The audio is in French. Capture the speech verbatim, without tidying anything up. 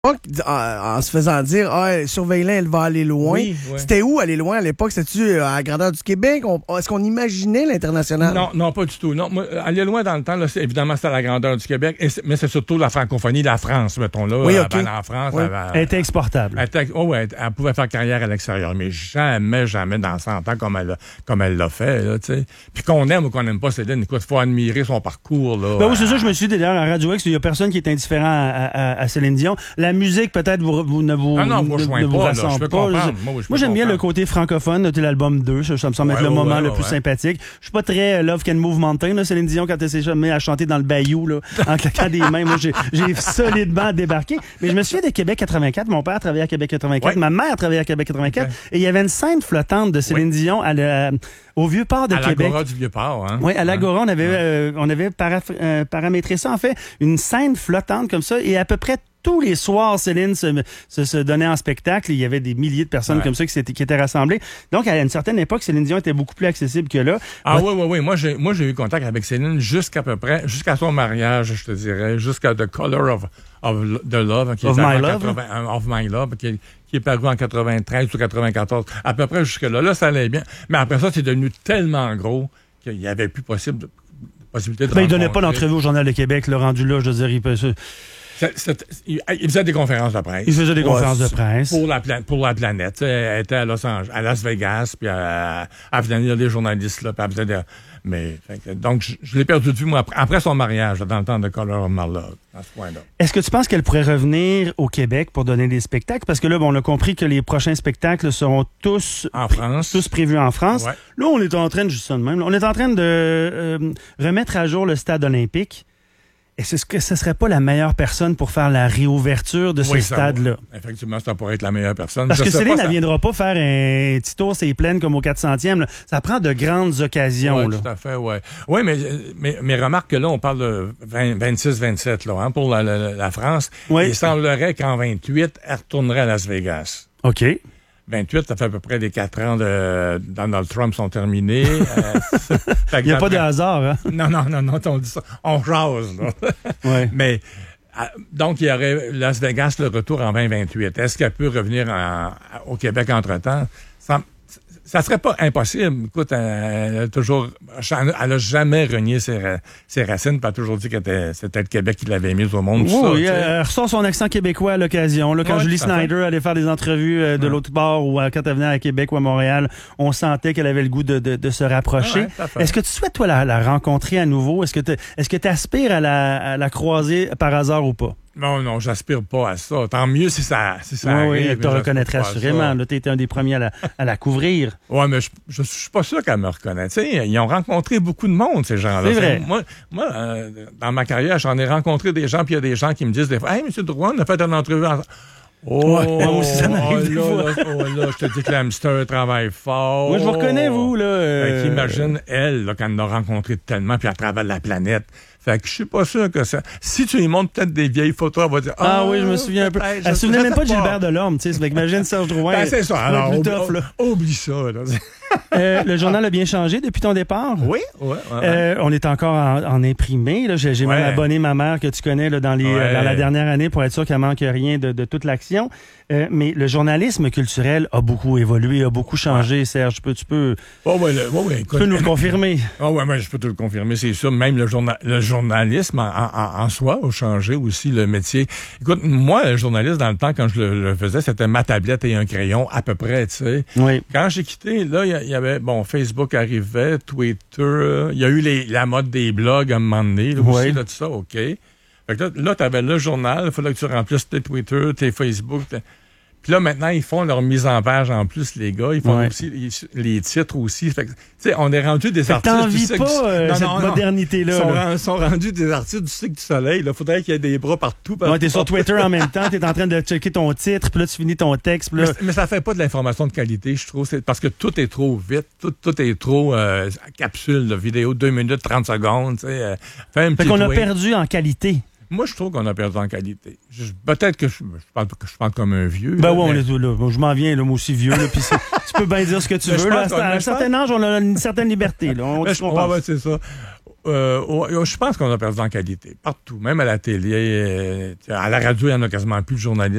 En, en se faisant dire ah, surveille-la, elle va aller loin. Oui, oui. C'était où aller loin à l'époque? C'était-tu à la grandeur du Québec? On, est-ce qu'on imaginait l'international? Non, non, pas du tout. Non, moi, aller loin dans le temps, là, c'est, évidemment, c'était à la grandeur du Québec, et c'est, mais c'est surtout la francophonie, la France, mettons là. Oui, euh, OK. ben, en France. Oui. Elle, elle, Elle était exportable. Elle, était, oh, ouais, elle, elle pouvait faire carrière à l'extérieur, mais jamais, jamais dans cent ans comme elle, comme elle l'a fait. Là, t'sais. Puis qu'on aime ou qu'on n'aime pas Céline, écoute, il faut admirer son parcours. Là, ben oui, c'est ça, je me suis dit, d'ailleurs, à Radio X, il n'y a personne qui est indifférent à, à, à Céline Dion. La musique, peut-être, vous, vous ne vous, ah non, moi, je ne, ne vous pas, rassemble là, je peux pas. comprendre. Moi, je moi j'aime bien le côté francophone de l'album deux. Ça, ça me semble ouais, être le ouais, moment ouais, le ouais, plus ouais. sympathique. Je suis pas très euh, Love Can Move Mountain, là, Céline Dion, quand elle s'est mis à chanter dans le bayou, là, en claquant des mains. Moi, j'ai, j'ai solidement débarqué. Mais je me souviens de Québec quatre-vingt-quatre. Mon père travaillait à Québec quatre-vingt-quatre. Ouais. Ma mère travaillait à Québec quatre-vingt-quatre. Okay. Et il y avait une scène flottante de Céline Oui. Dion à le, au Vieux-Port de à Québec. l'Agora du Vieux-Port, hein? Oui, à l'Agora, on avait, Ouais. euh, on avait para- euh, paramétré ça, en fait, une scène flottante comme ça, et à peu près tous les soirs, Céline se, se, se donnait en spectacle. Il y avait des milliers de personnes Ouais. comme ça qui, s'étaient, qui étaient rassemblées. Donc, à une certaine époque, Céline Dion était beaucoup plus accessible que là. Ah Votre- oui, oui, oui. Moi, j'ai, moi, j'ai eu contact avec Céline jusqu'à peu près, jusqu'à son mariage, je te dirais, jusqu'à The Color of, of the Love, qui Of est My en Love. quatre-vingts, of My Love, qui est, qui est paru en quatre-vingt-treize ou quatre-vingt-quatorze. À peu près jusque-là. Là, ça allait bien. Mais après ça, c'est devenu tellement gros qu'il n'y avait plus possible de, possibilité de Ben, il donnait pas rencontrer. d'entrevue au Journal de Québec, le rendu là, je veux dire, il, peut, se- C'est- c'est- il, il faisait des conférences de presse. il faisait des Ouais, conférences de presse. Pour la, pla- pour la planète. Tu sais, Elle était à Los Angeles, à Las Vegas, puis elle, elle venait lire les journalistes, là, puis elle faisait des... Mais, fait que, donc, je, je l'ai perdu de vue, moi, après, après son mariage, là, dans le temps de Color of My Love, à ce point-là. Est-ce que tu penses qu'elle pourrait revenir au Québec pour donner des spectacles? Parce que là, bon, on a compris que les prochains spectacles seront tous, En France. tous prévus en France. Ouais. Là, on est en train de, juste ça de même, là, on est en train de euh, remettre à jour le stade olympique. Est-ce que ce serait pas la meilleure personne pour faire la réouverture de ce Oui, ça stade-là? va. Effectivement, ça pourrait être la meilleure personne. Parce Je que sais Céline, pas, elle ça- viendra pas faire un petit tour, c'est pleine comme au quatre centième. Là. Ça prend de grandes occasions. Ouais, là. tout à fait, oui. Oui, mais, mais, mais remarque que là, on parle de vingt, vingt-six vingt-sept là, hein, pour la, la, la France. Oui. Il semblerait qu'en vingt-huit, elle retournerait à Las Vegas. OK. vingt-huit, ça fait à peu près les quatre ans de Donald Trump sont terminés. Euh, Il n'y a pas de hasard, hein? Non, non, non, non, on dit ça. On jase, là. Ouais. Mais, à- donc, il y aurait Las Vegas, le retour en vingt vingt-huit. Est-ce qu'elle peut revenir en- au Québec entre-temps? Ça, ça serait pas impossible. Écoute, elle, elle a toujours, elle a jamais renié ses, ra- ses racines, puis elle a toujours dit que c'était, c'était le Québec qui l'avait mise au monde. Oui, tout ça, oui, tu sais. elle ressort son accent québécois à l'occasion. Là, quand Ouais, Julie tout à fait. Snyder allait faire des entrevues euh, de Ouais. l'autre bord ou euh, quand elle venait à Québec ou à Montréal, on sentait qu'elle avait le goût de, de, de se rapprocher. Ouais, tout à fait. Est-ce que tu souhaites, toi, la, la rencontrer à nouveau? Est-ce que tu est-ce que tu aspires à la, à la croiser par hasard ou pas? Non, non, j'aspire pas à ça. Tant mieux si ça, si ça Oui, arrive. oui, mais elle te j'aspire reconnaîtrait pas à ça. assurément. Tu étais un des premiers à la, à la couvrir. Ouais, mais je, je, je suis pas sûr qu'elle me reconnaît. Tu sais, ils ont rencontré beaucoup de monde, ces gens-là. C'est vrai. Moi, moi euh, dans ma carrière, j'en ai rencontré des gens, puis il y a des gens qui me disent des fois, hey, M. Drouin, on a fait une entrevue ensemble. Oh, Ouais, moi aussi, ça m'arrive oh, des là, fois. là, oh, là, je te dis que l'hamster travaille fort. Moi, je vous reconnais, vous, là. euh, Fait qu'imagine, elle, là, quand elle en a rencontré tellement, puis à travers la planète. Fait que je suis pas sûr que ça... Si tu lui montres peut-être des vieilles photos, elle va dire... Ah oui, je me souviens un peu. peut-être, Elle je- se souvenait je même sais pas de Gilbert Delorme, tu sais. Fait qu'imagine Serge Drouin. Ben, c'est ça. pas Alors, plus oublie, tough, là. oublie ça. Là. Euh, le journal a bien changé depuis ton départ? Oui, oui. ouais, ouais. Euh, on est encore en, en imprimé. Là. J'ai, j'ai même Ouais. abonné ma mère que tu connais là, dans, les, Ouais. euh, dans la dernière année pour être sûr qu'elle manque rien de, de toute l'action. Euh, mais le journalisme culturel a beaucoup évolué, a beaucoup changé. Serge, tu peux, tu peux, Oh, ouais, le- ouais, ouais, tu écoute, peux nous le confirmer. Ah ouais, ouais, je peux te le confirmer, c'est sûr. Même le, journa- le journalisme en, en, en soi a changé aussi le métier. Écoute, moi, le journaliste, dans le temps, quand je le, le faisais, c'était ma tablette et un crayon, à peu près, tu sais. Oui. Quand j'ai quitté, là, il y, y avait, bon, Facebook arrivait, Twitter, il y a eu les, la mode des blogs à un moment donné, là, Oui. aussi, là, tout ça, OK. Fait que là, là tu avais le journal, il fallait que tu remplisses tes Twitter, tes Facebook. tes- Puis là, maintenant, ils font leur mise en page en plus, les gars. Ils font Ouais. aussi les, les titres aussi. Fait que, tu sais, on est rendu des Fait que artistes du t'envies cycle pas du- euh, Non, cette non, non. modernité-là. Ils sont, là. ren- sont rendus des artistes du cycle du soleil. Il faudrait qu'il y ait des bras partout. Ouais, t'es sur Twitter en même temps, t'es en train de checker ton titre, puis là, tu finis ton texte. Puis là, Mais, mais ça fait pas de l'information de qualité, je trouve. C'est parce que tout est trop vite. Tout, tout est trop euh, capsule, là, vidéo, deux minutes, trente secondes. Tu sais, euh, fais un fait petit qu'on a tweet. perdu en qualité. Moi, je trouve qu'on a perdu en qualité. Je- Peut-être que je, je, parle, que je parle comme un vieux. Ben là, ouais, on mais- est là. Bon, je m'en viens, là, moi aussi vieux. Là, puis c'est- tu peux bien dire ce que tu Mais je veux. Là, pense à qu'on- à un mais je certain âge, on a une certaine liberté. Là. On Mais dit je- ce qu'on ouais, pense. ouais, c'est ça. Euh, oh, je pense qu'on a perdu en qualité. Partout. Même à la télé. Euh, à la radio, il n'y en a quasiment plus de journalistes.